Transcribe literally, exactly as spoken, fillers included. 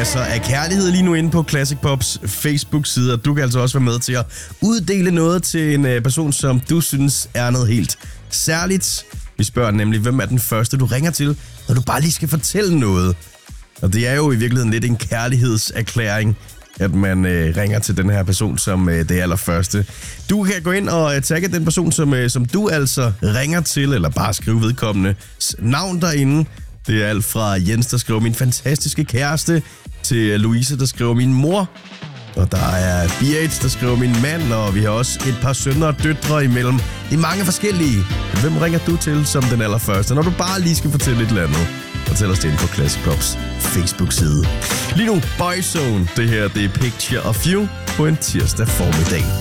masser af kærlighed lige nu inde på Classic Pops Facebook-side, og du kan altså også være med til at uddele noget til en person, som du synes er noget helt særligt. Vi spørger nemlig, hvem er den første, du ringer til, når du bare lige skal fortælle noget. Og det er jo i virkeligheden lidt en kærlighedserklæring, at man øh, ringer til den her person som øh, det allerførste. Du kan gå ind og øh, tagge den person, som, øh, som du altså ringer til, eller bare skrive vedkommende navn derinde. Det er alt fra Jens, der skriver min fantastiske kæreste, til Louise, der skriver min mor. Og der er B H, der skriver min mand, og vi har også et par sønner og døtre imellem. Det er mange forskellige. Hvem ringer du til som den allerførste, når du bare lige skal fortælle et eller andet? Fortæl os det ind på Classic Pops Facebook-side. Lige nu, Boyzone. Det her, det er Picture of You på en tirsdag formiddag.